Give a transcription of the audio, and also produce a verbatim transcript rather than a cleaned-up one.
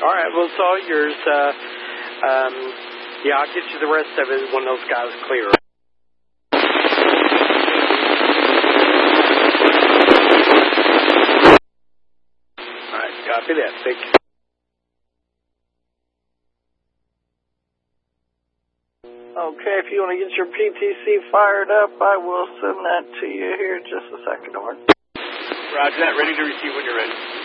All right, well, it's all yours. Uh, um, yeah, I'll get you the rest of it when those guys clear. All right, copy that. Thank you. Okay, if you want to get your P T C fired up, I will send that to you here in just a second. Over. Roger that. Ready to receive when you're ready.